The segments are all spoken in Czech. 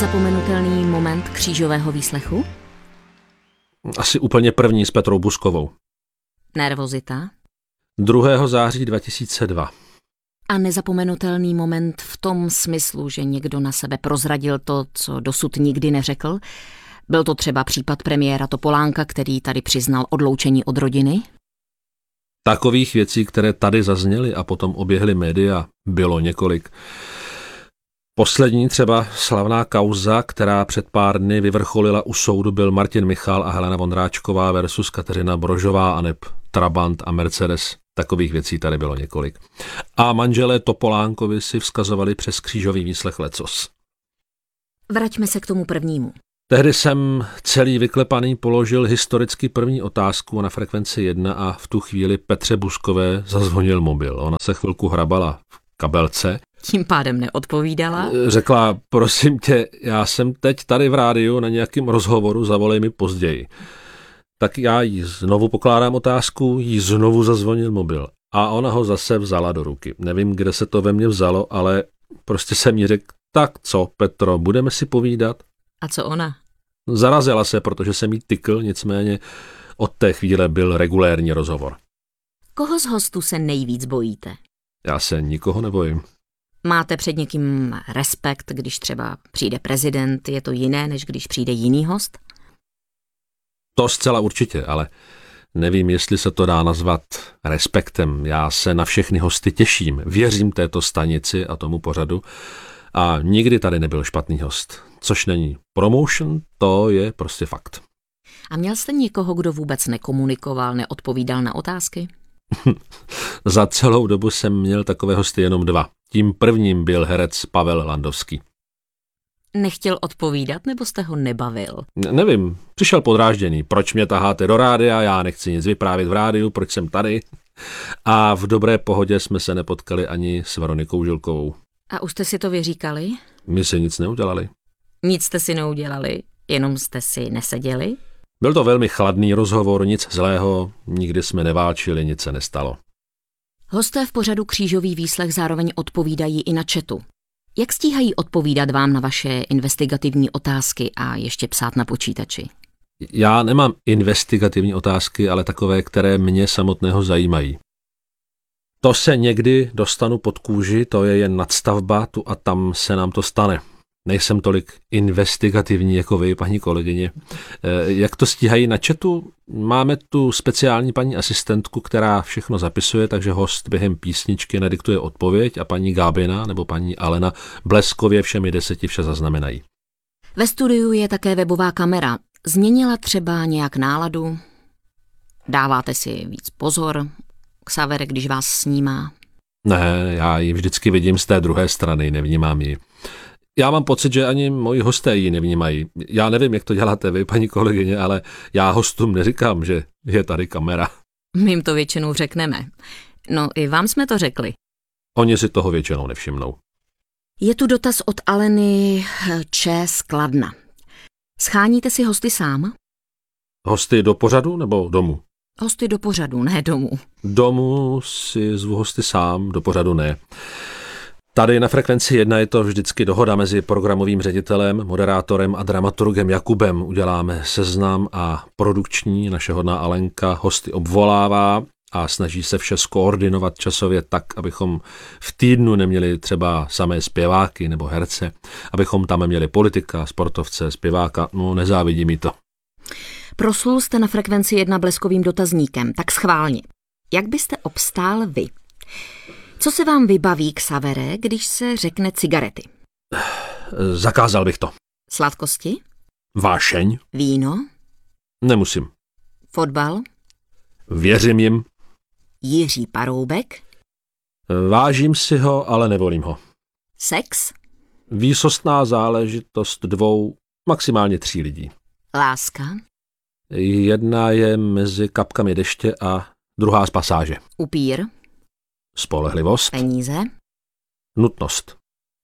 Nezapomenutelný moment křížového výslechu? Asi úplně první s Petrou Buskovou. Nervozita? 2. září 2002. A nezapomenutelný moment v tom smyslu, že někdo na sebe prozradil to, co dosud nikdy neřekl? Byl to třeba případ premiéra Topolánka, který tady přiznal odloučení od rodiny? Takových věcí, které tady zazněly a potom oběhly média, bylo několik. Poslední třeba slavná kauza, která před pár dny vyvrcholila u soudu, byl Martin Michal a Helena Vondráčková versus Kateřina Brožová aneb Trabant a Mercedes. Takových věcí tady bylo několik. A manželé Topolánkovi si vzkazovali přes křížový výslech lecos. Vraťme se k tomu prvnímu. Tehdy jsem celý vyklepaný položil historicky první otázku na frekvenci 1 a v tu chvíli Petře Buskové zazvonil mobil. Ona se chvilku hrabala v kabelce. Tím pádem neodpovídala? Řekla, prosím tě, já jsem teď tady v rádiu na nějakém rozhovoru, zavolej mi později. Tak já jí znovu pokládám otázku, jí znovu zazvonil mobil a ona ho zase vzala do ruky. Nevím, kde se to ve mně vzalo, ale prostě jsem jí řekl, tak co, Petro, budeme si povídat? A co ona? Zarazila se, protože jsem jí tykl, nicméně od té chvíle byl regulérní rozhovor. Koho z hostů se nejvíc bojíte? Já se nikoho nebojím. Máte před někým respekt, když třeba přijde prezident, je to jiné, než když přijde jiný host? To zcela určitě, ale nevím, jestli se to dá nazvat respektem. Já se na všechny hosty těším, věřím této stanici a tomu pořadu a nikdy tady nebyl špatný host. Což není promotion, to je prostě fakt. A měl jste někoho, kdo vůbec nekomunikoval, neodpovídal na otázky? Za celou dobu jsem měl takové hosty jenom 2. Tím prvním byl herec Pavel Landovský. Nechtěl odpovídat, nebo jste ho nebavil? Nevím, přišel podrážděný. Proč mě taháte do rádia, já nechci nic vyprávět v rádiu, proč jsem tady? A v dobré pohodě jsme se nepotkali ani s Veronikou Žilkovou. A už jste si to vyříkali? My si nic neudělali. Nic jste si neudělali, jenom jste si neseděli? Byl to velmi chladný rozhovor, nic zlého, nikdy jsme neválčili, nic se nestalo. Hosté v pořadu Křížový výslech zároveň odpovídají i na chatu. Jak stíhají odpovídat vám na vaše investigativní otázky a ještě psát na počítači? Já nemám investigativní otázky, ale takové, které mě samotného zajímají. To se někdy dostanu pod kůži, to je jen nadstavba, tu a tam se nám to stane. Nejsem tolik investigativní jako vy, paní kolegyně. Jak to stíhají na chatu? Máme tu speciální paní asistentku, která všechno zapisuje, takže host během písničky nadiktuje odpověď a paní Gábina nebo paní Alena bleskově všemi 10 vše zaznamenají. Ve studiu je také webová kamera. Změnila třeba nějak náladu? Dáváte si víc pozor? Xaver, když vás snímá? Ne, já ji vždycky vidím z té druhé strany, nevnímám ji. Já mám pocit, že ani moji hosté ji nevnímají. Já nevím, jak to děláte vy, paní kolegyně, ale já hostům neříkám, že je tady kamera. My jim to většinou řekneme. No, i vám jsme to řekli. Oni si toho většinou nevšimnou. Je tu dotaz od Aleny Č. z Kladna. Scháníte si hosty sám? Hosty do pořadu nebo domů? Hosty do pořadu, ne domů. Domů si zvu hosty sám, do pořadu ne. Tady na frekvenci 1 je to vždycky dohoda mezi programovým ředitelem, moderátorem a dramaturgem Jakubem. Uděláme seznam a produkční, naše hodná Alenka hosty obvolává a snaží se vše skoordinovat časově tak, abychom v týdnu neměli třeba samé zpěváky nebo herce, abychom tam měli politika, sportovce, zpěváka, no nezávidí mi to. Proslul jste na frekvenci 1 bleskovým dotazníkem, tak schválně. Jak byste obstál vy? Co se vám vybaví, Xavere, když se řekne cigarety? Zakázal bych to. Sladkosti? Vášeň? Víno? Nemusím. Fotbal? Věřím jim. Jiří Paroubek? Vážím si ho, ale nevolím ho. Sex? Výsostná záležitost 2, maximálně 3 lidí. Láska? Jedna je mezi kapkami deště a druhá z pasáže. Upír? Spolehlivost. Peníze? Nutnost.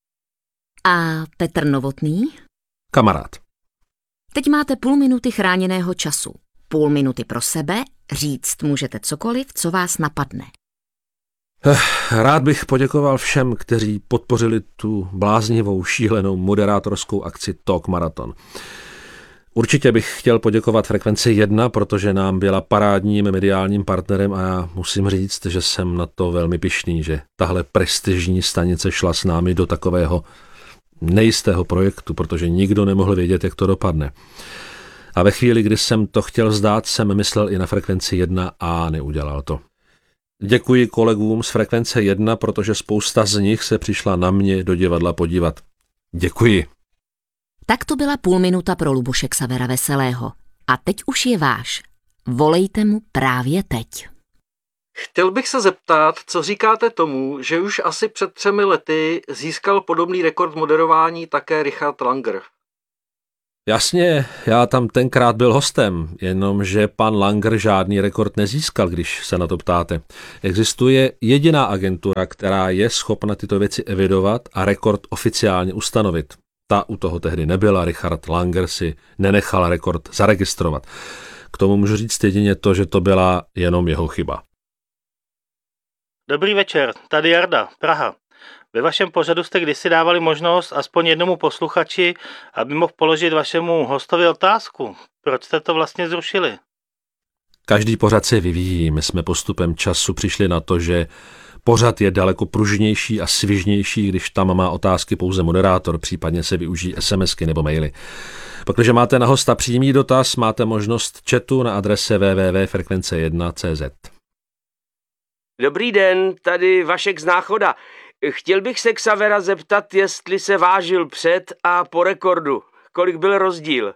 A Petr Novotný? Kamarád. Teď máte půl minuty chráněného času. Půl minuty pro sebe, říct můžete cokoliv, co vás napadne. Rád bych poděkoval všem, kteří podpořili tu bláznivou, šílenou moderátorskou akci Talk Marathon. Určitě bych chtěl poděkovat Frekvenci 1, protože nám byla parádním mediálním partnerem a já musím říct, že jsem na to velmi pyšný, že tahle prestižní stanice šla s námi do takového nejistého projektu, protože nikdo nemohl vědět, jak to dopadne. A ve chvíli, kdy jsem to chtěl vzdát, jsem myslel i na Frekvenci 1 a neudělal to. Děkuji kolegům z Frekvence 1, protože spousta z nich se přišla na mě do divadla podívat. Děkuji. Tak to byla půl minuta pro Luboše Xavera Veselého. A teď už je váš. Volejte mu právě teď. Chtěl bych se zeptat, co říkáte tomu, že už asi před 3 lety získal podobný rekord moderování také Richard Langer. Jasně, já tam tenkrát byl hostem, jenomže pan Langer žádný rekord nezískal, když se na to ptáte. Existuje jediná agentura, která je schopna tyto věci evidovat a rekord oficiálně ustanovit. Ta u toho tehdy nebyla, Richard Langer si nenechal rekord zaregistrovat. K tomu můžu říct jedině to, že to byla jenom jeho chyba. Dobrý večer, tady Jarda, Praha. Ve vašem pořadu jste kdysi dávali možnost aspoň jednomu posluchači, aby mohl položit vašemu hostovi otázku. Proč jste to vlastně zrušili? Každý pořad se vyvíjí. My jsme postupem času přišli na to, že pořad je daleko pružnější a svižnější, když tam má otázky pouze moderátor, případně se využijí SMSky nebo maily. Pokud máte na hosta přímý dotaz, máte možnost chatu na adrese www.frekvence1.cz. Dobrý den, tady Vašek z Náchoda. Chtěl bych se Xavera zeptat, jestli se vážil před a po rekordu. Kolik byl rozdíl?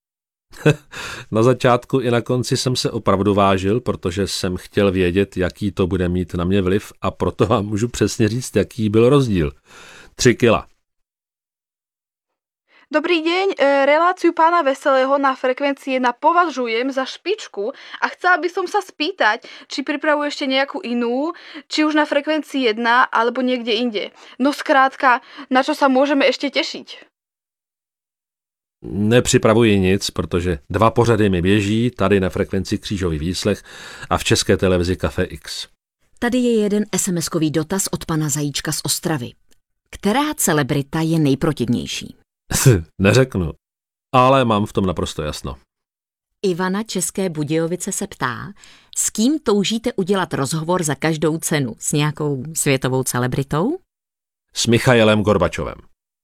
Na začátku i na konci jsem se opravdu vážil, protože jsem chtěl vědět, jaký to bude mít na mě vliv a proto vám můžu přesně říct, jaký byl rozdíl. 3 kila. Dobrý deň, reláciu pána Veselého na Frekvencii 1 považujem za špičku a chcela by som sa spýtať, či pripravuje ešte nejakú inú, či už na Frekvencii 1 alebo niekde inde. No skrátka, na čo sa môžeme ešte tešiť? Nepřipravuji nic, protože 2 pořady mi běží, tady na Frekvenci Křížový výslech a v České televizi Café X. Tady je jeden SMS-kový dotaz od pana Zajíčka z Ostravy. Která celebrita je nejprotivnější? Neřeknu, ale mám v tom naprosto jasno. Ivana České Budějovice se ptá, s kým toužíte udělat rozhovor za každou cenu? S nějakou světovou celebritou? S Michailem Gorbačovem.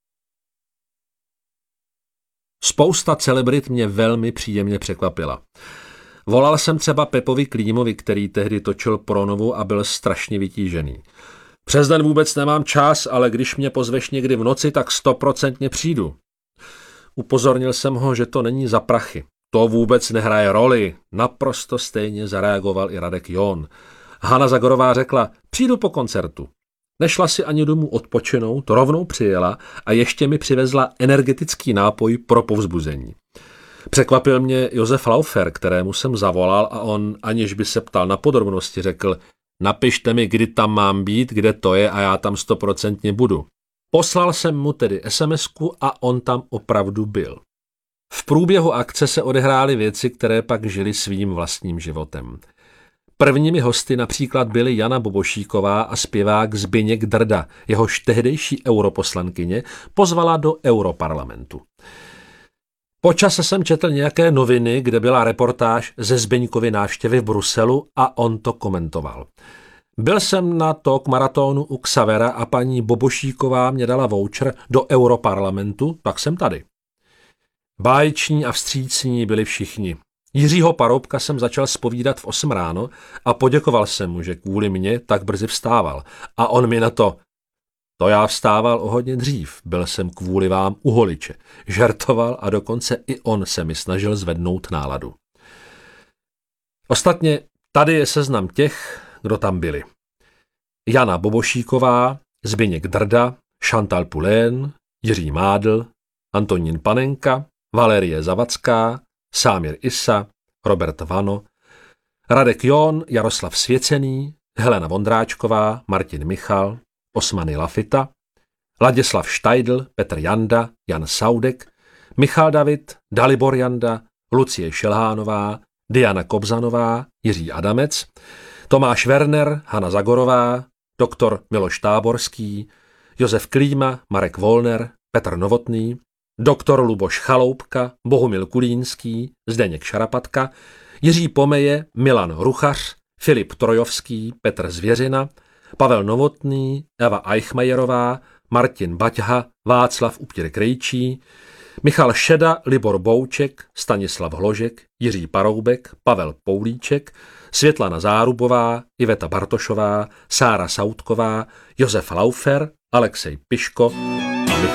Spousta celebrit mě velmi příjemně překvapila. Volal jsem třeba Pepovi Klímovi, který tehdy točil Pronovu a byl strašně vytížený. Přes den vůbec nemám čas, ale když mě pozveš někdy v noci, tak 100% přijdu. Upozornil jsem ho, že to není za prachy. To vůbec nehraje roli. Naprosto stejně zareagoval i Radek Jon. Hana Zagorová řekla, přijdu po koncertu. Nešla si ani domů odpočinout, rovnou přijela a ještě mi přivezla energetický nápoj pro povzbuzení. Překvapil mě Josef Laufer, kterému jsem zavolal a on, aniž by se ptal na podrobnosti, řekl, napište mi, kdy tam mám být, kde to je a já tam 100% budu. Poslal jsem mu tedy SMSku a on tam opravdu byl. V průběhu akce se odehrály věci, které pak žily svým vlastním životem. Prvními hosty například byly Jana Bobošíková a zpěvák Zbyněk Drda, jehož tehdejší europoslankyně pozvala do Europarlamentu. Po čase jsem četl nějaké noviny, kde byla reportáž ze Zbyňkovy návštěvy v Bruselu a on to komentoval. Byl jsem na Talk Maratonu u Xavera a paní Bobošíková mě dala voucher do Europarlamentu, tak jsem tady. Báječní a vstřícní byli všichni. Jiřího Paroubka jsem začal zpovídat v 8 ráno a poděkoval jsem mu, že kvůli mně tak brzy vstával. A on mi na to já vstával o hodně dřív, byl jsem kvůli vám u holiče. Žertoval a dokonce i on se mi snažil zvednout náladu. Ostatně tady je seznam těch, kdo tam byli. Jana Bobošíková, Zbyněk Drda, Chantal Poulain, Jiří Mádl, Antonín Panenka, Valerie Zavacká, Sámir Issa, Robert Vano, Radek Jon, Jaroslav Svěcený, Helena Vondráčková, Martin Michal, Osmany Lafita, Ladislav Štajdl, Petr Janda, Jan Saudek, Michal David, Dalibor Janda, Lucie Šelhánová, Diana Kobzanová, Jiří Adamec, Tomáš Werner, Hana Zagorová, doktor Miloš Táborský, Josef Klíma, Marek Volner, Petr Novotný, doktor Luboš Chaloupka, Bohumil Kulínský, Zdeněk Šarapatka, Jiří Pomeje, Milan Ruchař, Filip Trojovský, Petr Zvěřina, Pavel Novotný, Eva Eichmajerová, Martin Baťha, Václav Uptěr-Krejčí, Michal Šeda, Libor Bouček, Stanislav Hložek, Jiří Paroubek, Pavel Poulíček, Světlana Zárubová, Iveta Bartošová, Sára Sautková, Josef Laufer, Alexej Piško a Michal